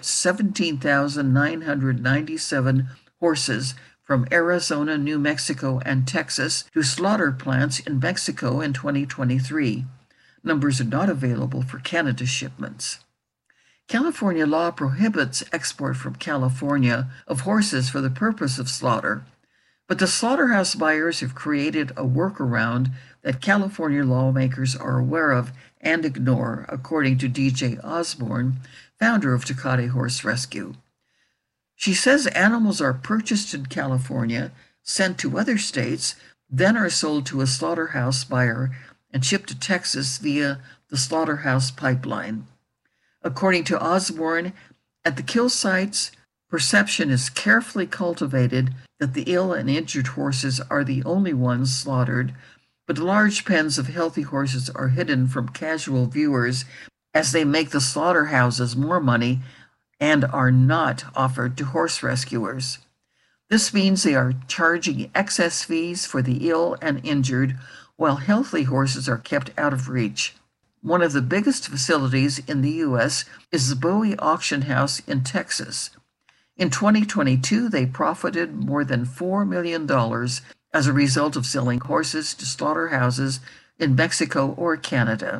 17,997 horses from Arizona, New Mexico, and Texas to slaughter plants in Mexico in 2023. Numbers are not available for Canada shipments. California law prohibits export from California of horses for the purpose of slaughter, but the slaughterhouse buyers have created a workaround that California lawmakers are aware of and ignore, according to DJ Osborne, founder of Tecate Horse Rescue. She says animals are purchased in California, sent to other states, then are sold to a slaughterhouse buyer and shipped to Texas via the slaughterhouse pipeline. According to Osborne, at the kill sites, perception is carefully cultivated that the ill and injured horses are the only ones slaughtered, but large pens of healthy horses are hidden from casual viewers as they make the slaughterhouses more money and are not offered to horse rescuers. This means they are charging excess fees for the ill and injured, while healthy horses are kept out of reach. One of the biggest facilities in the U.S. is the Bowie Auction House in Texas. In 2022, they profited more than $4 million as a result of selling horses to slaughterhouses in Mexico or Canada.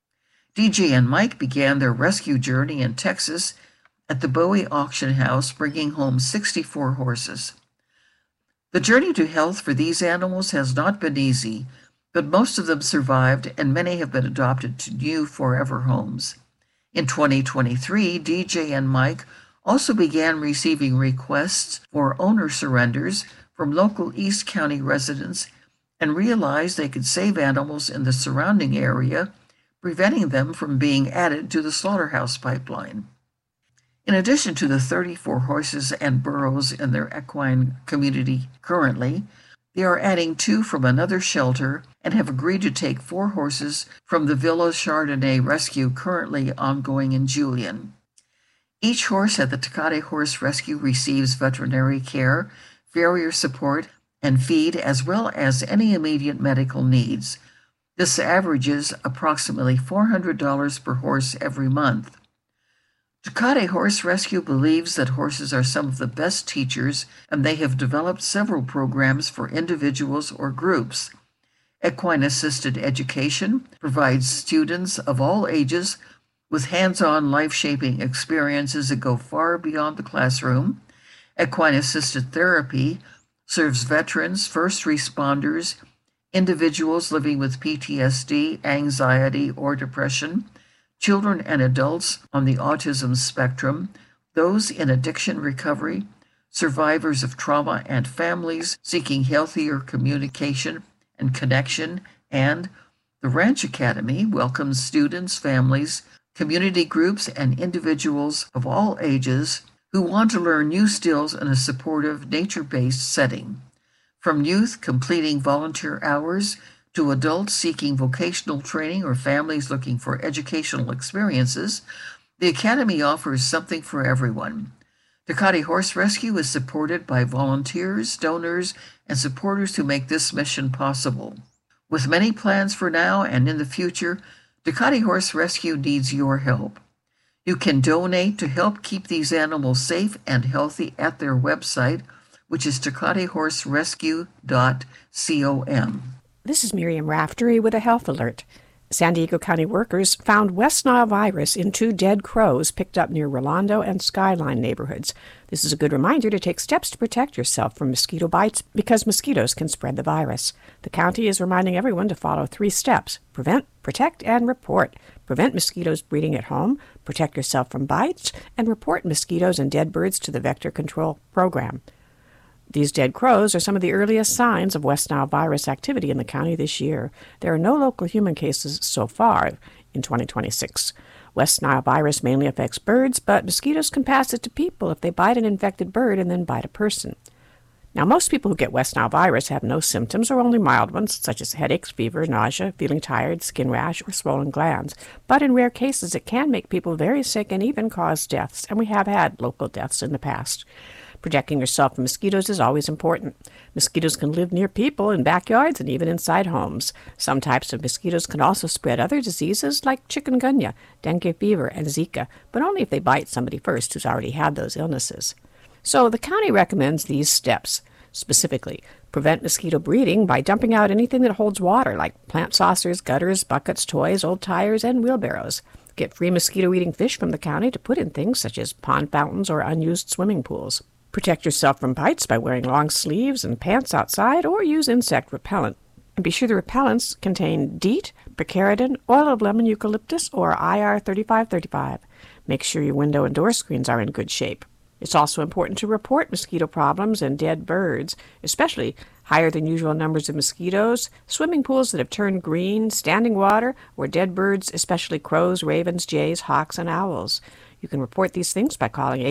DJ and Mike began their rescue journey in Texas at the Bowie Auction House, bringing home 64 horses. The journey to health for these animals has not been easy, but most of them survived and many have been adopted to new forever homes. In 2023, DJ and Mike also began receiving requests for owner surrenders from local East County residents and realized they could save animals in the surrounding area, preventing them from being added to the slaughterhouse pipeline. In addition to the 34 horses and burros in their equine community currently, they are adding 2 from another shelter and have agreed to take 4 horses from the Villa Chardonnay rescue currently ongoing in Julian. Each horse at the Tecate Horse Rescue receives veterinary care, farrier support, and feed, as well as any immediate medical needs. This averages approximately $400 per horse every month. Tecate Horse Rescue believes that horses are some of the best teachers, and they have developed several programs for individuals or groups. Equine-assisted education provides students of all ages with hands-on life-shaping experiences that go far beyond the classroom. Equine-assisted therapy serves veterans, first responders, individuals living with PTSD, anxiety, or depression, children and adults on the autism spectrum, those in addiction recovery, survivors of trauma and families seeking healthier communication and connection, and the Ranch Academy welcomes students, families, community groups, and individuals of all ages who want to learn new skills in a supportive, nature-based setting. From youth completing volunteer hours to adults seeking vocational training or families looking for educational experiences, the Academy offers something for everyone. Tecate Horse Rescue is supported by volunteers, donors, and supporters who make this mission possible. With many plans for now and in the future, Tecate Horse Rescue needs your help. You can donate to help keep these animals safe and healthy at their website, which is tecatehorserescue.com. This is Miriam Raftery with a health alert. San Diego County workers found West Nile virus in 2 dead crows picked up near Rolando and Skyline neighborhoods. This is a good reminder to take steps to protect yourself from mosquito bites because mosquitoes can spread the virus. The county is reminding everyone to follow 3 steps: prevent, protect, and report. Prevent mosquitoes breeding at home, protect yourself from bites, and report mosquitoes and dead birds to the Vector Control Program. These dead crows are some of the earliest signs of West Nile virus activity in the county this year. There are no local human cases so far in 2026. West Nile virus mainly affects birds, but mosquitoes can pass it to people if they bite an infected bird and then bite a person. Now, most people who get West Nile virus have no symptoms or only mild ones, such as headaches, fever, nausea, feeling tired, skin rash, or swollen glands. But in rare cases, it can make people very sick and even cause deaths, and we have had local deaths in the past. Protecting yourself from mosquitoes is always important. Mosquitoes can live near people, in backyards, and even inside homes. Some types of mosquitoes can also spread other diseases like chikungunya, dengue fever, and Zika, but only if they bite somebody first who's already had those illnesses. So the county recommends these steps. Specifically, Prevent mosquito breeding by dumping out anything that holds water, like plant saucers, gutters, buckets, toys, old tires, and wheelbarrows. Get free mosquito-eating fish from the county to put in things such as pond fountains or unused swimming pools. Protect yourself from bites by wearing long sleeves and pants outside, or use insect repellent. And be sure the repellents contain DEET, picaridin, oil of lemon eucalyptus, or IR3535. Make sure your window and door screens are in good shape. It's also important to report mosquito problems and dead birds, especially higher than usual numbers of mosquitoes, swimming pools that have turned green, standing water, or dead birds, especially crows, ravens, jays, hawks, and owls. You can report these things by calling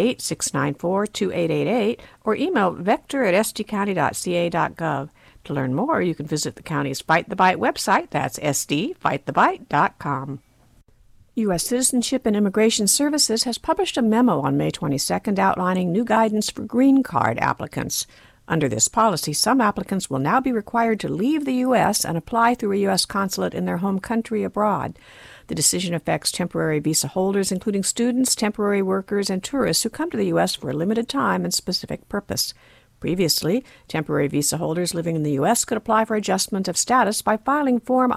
858-694-2888 or email vector@sdcounty.ca.gov. To learn more, you can visit the county's Fight the Bite website. That's sdfightthebite.com. U.S. Citizenship and Immigration Services has published a memo on May 22nd outlining new guidance for green card applicants. Under this policy, some applicants will now be required to leave the U.S. and apply through a U.S. consulate in their home country abroad. The decision affects temporary visa holders, including students, temporary workers, and tourists who come to the U.S. for a limited time and specific purpose. Previously, temporary visa holders living in the U.S. could apply for adjustment of status by filing Form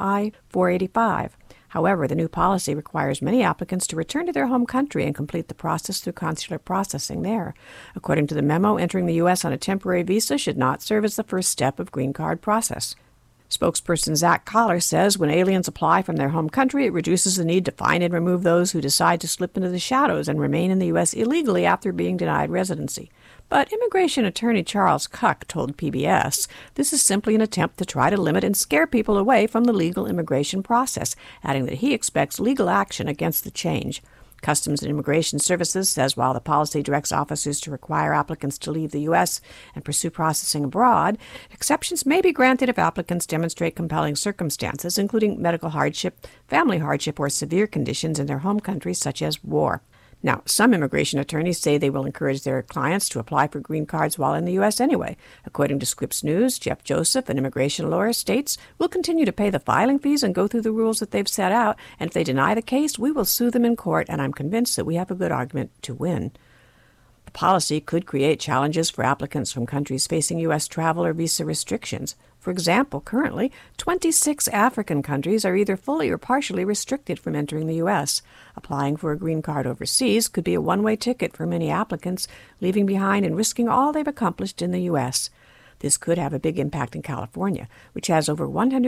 I-485. However, the new policy requires many applicants to return to their home country and complete the process through consular processing there. According to the memo, entering the U.S. on a temporary visa should not serve as the first step of green card process. Spokesperson Zach Collar says when aliens apply from their home country, it reduces the need to find and remove those who decide to slip into the shadows and remain in the U.S. illegally after being denied residency. But immigration attorney Charles Cuck told PBS this is simply an attempt to try to limit and scare people away from the legal immigration process, adding that he expects legal action against the change. Customs and Immigration Services says while the policy directs officers to require applicants to leave the U.S. and pursue processing abroad, exceptions may be granted if applicants demonstrate compelling circumstances, including medical hardship, family hardship, or severe conditions in their home country, such as war. Now, some immigration attorneys say they will encourage their clients to apply for green cards while in the U.S. anyway. According to Scripps News, Jeff Joseph, an immigration lawyer, states, "We'll continue to pay the filing fees and go through the rules that they've set out, and if they deny the case, we will sue them in court, and I'm convinced that we have a good argument to win." The policy could create challenges for applicants from countries facing U.S. travel or visa restrictions. For example, currently, 26 African countries are either fully or partially restricted from entering the U.S. Applying for a green card overseas could be a one-way ticket for many applicants, leaving behind and risking all they've accomplished in the U.S. This could have a big impact in California, which has over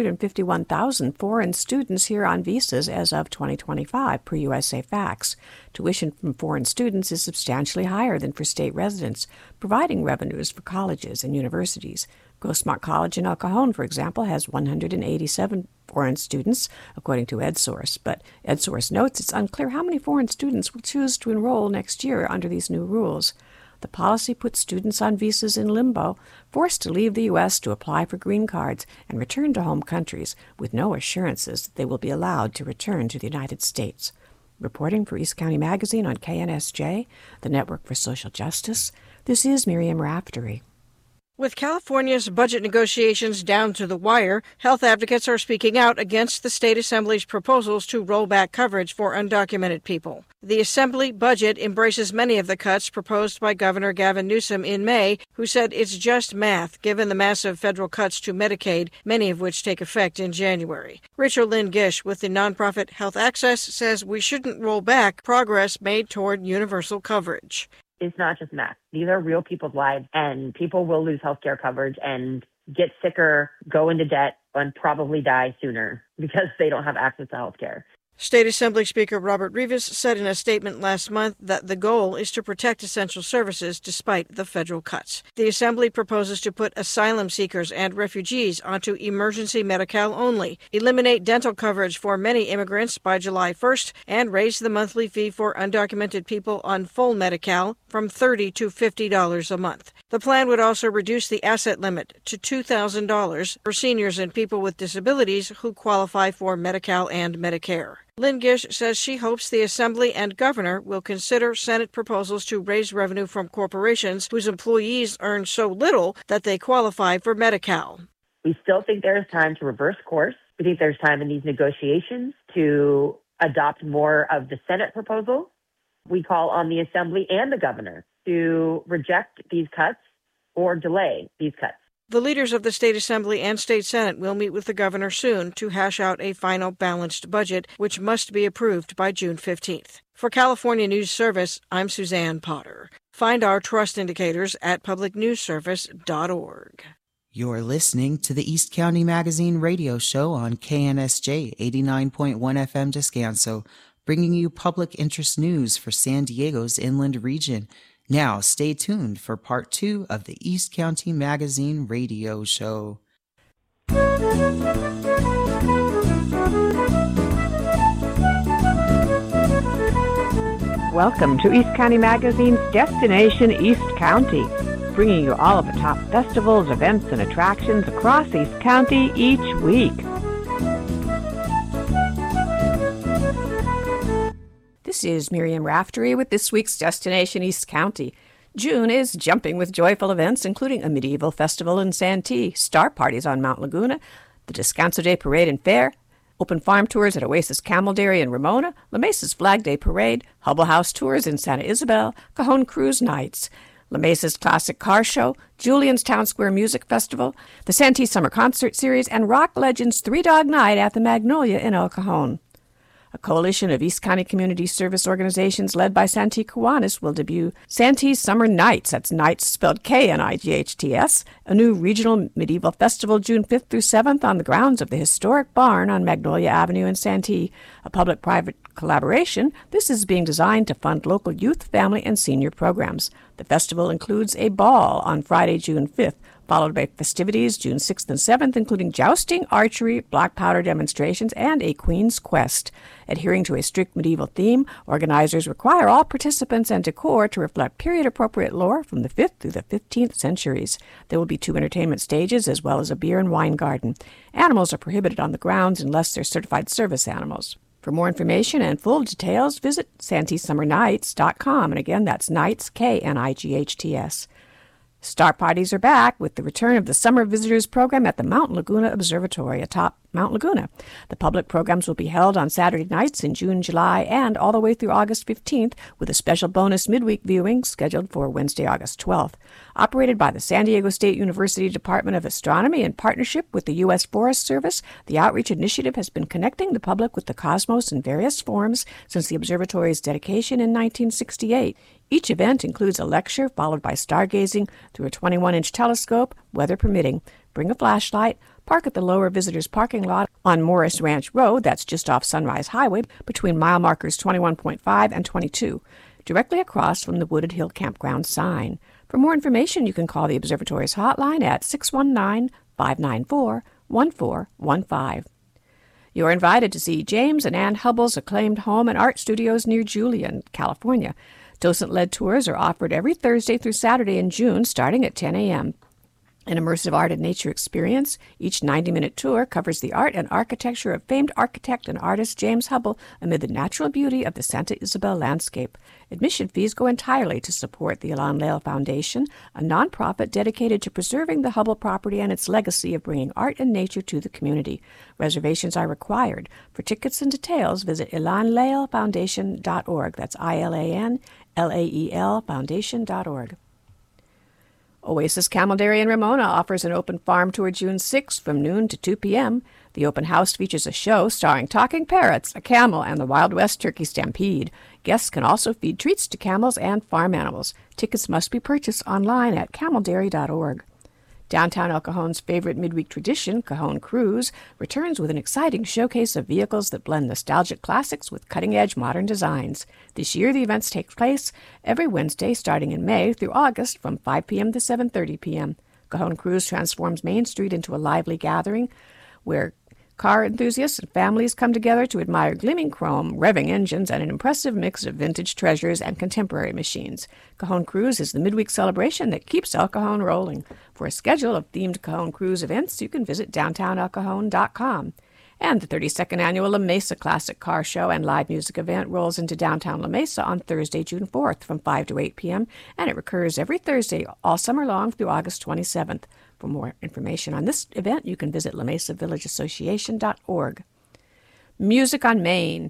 151,000 foreign students here on visas as of 2025, per USA Facts. Tuition from foreign students is substantially higher than for state residents, providing revenues for colleges and universities. Grossmont College in El Cajon, for example, has 187 foreign students, according to EdSource. But EdSource notes it's unclear how many foreign students will choose to enroll next year under these new rules. The policy puts students on visas in limbo, forced to leave the U.S. to apply for green cards and return to home countries, with no assurances that they will be allowed to return to the United States. Reporting for East County Magazine on KNSJ, the Network for Social Justice, this is Miriam Raftery. With California's budget negotiations down to the wire, health advocates are speaking out against the state assembly's proposals to roll back coverage for undocumented people. The assembly budget embraces many of the cuts proposed by Governor Gavin Newsom in May, who said it's just math given the massive federal cuts to Medicaid, many of which take effect in January. Rachel Lynn Gish with the nonprofit Health Access says we shouldn't roll back progress made toward universal coverage. It's not just math. These are real people's lives, and people will lose health care coverage and get sicker, go into debt, and probably die sooner because they don't have access to health care. State Assembly Speaker Robert Rivas said in a statement last month that the goal is to protect essential services despite the federal cuts. The Assembly proposes to put asylum seekers and refugees onto emergency Medi-Cal only, eliminate dental coverage for many immigrants by July 1st, and raise the monthly fee for undocumented people on full Medi-Cal from $30 to $50 a month. The plan would also reduce the asset limit to $2,000 for seniors and people with disabilities who qualify for Medi-Cal and Medicare. Lynn Gish says she hopes the Assembly and Governor will consider Senate proposals to raise revenue from corporations whose employees earn so little that they qualify for Medi-Cal. We still think there is time to reverse course. We think there's time in these negotiations to adopt more of the Senate proposal. We call on the Assembly and the Governor to reject these cuts or delay these cuts. The leaders of the State Assembly and State Senate will meet with the governor soon to hash out a final balanced budget, which must be approved by June 15th. For California News Service, I'm Suzanne Potter. Find our trust indicators at publicnewsservice.org. You're listening to the East County Magazine radio show on KNSJ 89.1 FM Descanso, bringing you public interest news for San Diego's inland region. Now, stay tuned for part 2 of the East County Magazine radio show. Welcome to East County Magazine's Destination East County, bringing you all of the top festivals, events, and attractions across East County each week. This is Miriam Raftery with this week's Destination East County. June is jumping with joyful events, including a medieval festival in Santee, star parties on Mount Laguna, the Descanso Day Parade and Fair, open farm tours at Oasis Camel Dairy in Ramona, La Mesa's Flag Day Parade, Hubble House tours in Santa Isabel, Cajon Cruise Nights, La Mesa's Classic Car Show, Julian's Town Square Music Festival, the Santee Summer Concert Series, and Rock Legends Three Dog Night at the Magnolia in El Cajon. A coalition of East County community service organizations led by Santee Kiwanis will debut Santee Summer Nights, that's Nights spelled K-N-I-G-H-T-S, a new regional medieval festival June 5th through 7th on the grounds of the historic barn on Magnolia Avenue in Santee. A public-private collaboration, this is being designed to fund local youth, family, and senior programs. The festival includes a ball on Friday, June 5th, followed by festivities June 6th and 7th, including jousting, archery, black powder demonstrations, and a Queen's Quest. Adhering to a strict medieval theme, organizers require all participants and decor to reflect period-appropriate lore from the 5th through the 15th centuries. There will be 2 entertainment stages as well as a beer and wine garden. Animals are prohibited on the grounds unless they're certified service animals. For more information and full details, visit SanteeSummerNights.com. And again, that's Nights, K-N-I-G-H-T-S. Star parties are back with the return of the Summer Visitors Program at the Mount Laguna Observatory atop Mount Laguna. The public programs will be held on Saturday nights in June, July, and all the way through August 15th, with a special bonus midweek viewing scheduled for Wednesday, August 12th. Operated by the San Diego State University Department of Astronomy in partnership with the U.S. Forest Service, the outreach initiative has been connecting the public with the cosmos in various forms since the observatory's dedication in 1968. Each event includes a lecture followed by stargazing through a 21-inch telescope, weather permitting. Bring a flashlight, park at the lower visitors parking lot on Morris Ranch Road, that's just off Sunrise Highway, between mile markers 21.5 and 22, directly across from the Wooded Hill Campground sign. For more information, you can call the observatory's hotline at 619-594-1415. You're invited to see James and Ann Hubbell's acclaimed home and art studios near Julian, California. Docent-led tours are offered every Thursday through Saturday in June, starting at 10 a.m. An immersive art and nature experience, each 90-minute tour covers the art and architecture of famed architect and artist James Hubbell amid the natural beauty of the Santa Isabel landscape. Admission fees go entirely to support the Elan Leal Foundation, a nonprofit dedicated to preserving the Hubbell property and its legacy of bringing art and nature to the community. Reservations are required. For tickets and details, visit elanlealfoundation.org. That's ILANLAEL Foundation.org. Oasis Camel Dairy in Ramona offers an open farm tour June 6th from noon to 2 p.m. The open house features a show starring talking parrots, a camel, and the Wild West Turkey Stampede. Guests can also feed treats to camels and farm animals. Tickets must be purchased online at cameldairy.org. Downtown El Cajon's favorite midweek tradition, Cajon Cruise, returns with an exciting showcase of vehicles that blend nostalgic classics with cutting-edge modern designs. This year, the events take place every Wednesday starting in May through August from 5 p.m. to 7:30 p.m. Cajon Cruise transforms Main Street into a lively gathering where car enthusiasts and families come together to admire gleaming chrome, revving engines, and an impressive mix of vintage treasures and contemporary machines. Cajon Cruise is the midweek celebration that keeps El Cajon rolling. For a schedule of themed Cajon Cruise events, you can visit downtownelcajon.com. And the 32nd annual La Mesa Classic Car Show and live music event rolls into downtown La Mesa on Thursday, June 4th from 5 to 8 p.m., and it recurs every Thursday all summer long through August 27th. For more information on this event, you can visit LaMesaVillageAssociation.org. Music on Main.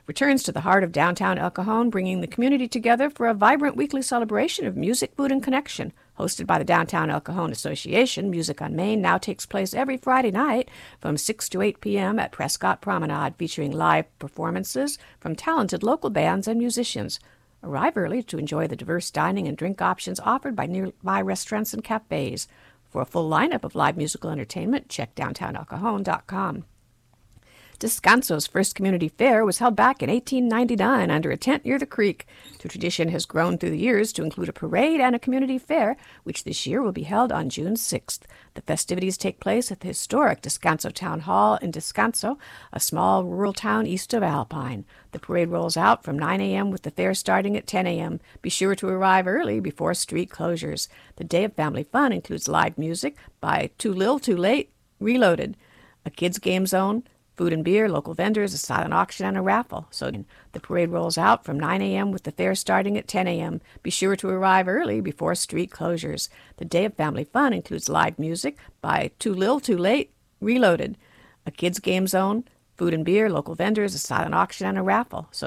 returns to the heart of downtown El Cajon, bringing the community together for a vibrant weekly celebration of music, food, and connection. Hosted by the Downtown El Cajon Association, Music on Main now takes place every Friday night from 6 to 8 p.m. at Prescott Promenade, featuring live performances from talented local bands and musicians. Arrive early to enjoy the diverse dining and drink options offered by nearby restaurants and cafes. For a full lineup of live musical entertainment, check downtownelcajon.com. Descanso's first community fair was held back in 1899 under a tent near the creek. The tradition has grown through the years to include a parade and a community fair, which this year will be held on June 6th. The festivities take place at the historic Descanso Town Hall in Descanso, a small rural town east of Alpine. The parade rolls out from 9 a.m. with the fair starting at 10 a.m. Be sure to arrive early before street closures. The day of family fun includes live music by Too Lil Too Late, Reloaded, a kids' game zone, food and beer, local vendors, a silent auction, and a raffle. So the parade rolls out from 9 a.m. with the fair starting at 10 a.m. Be sure to arrive early before street closures. The day of family fun includes live music by Too Lil Too Late, Reloaded, a kids' game zone, food and beer, local vendors, a silent auction, and a raffle. So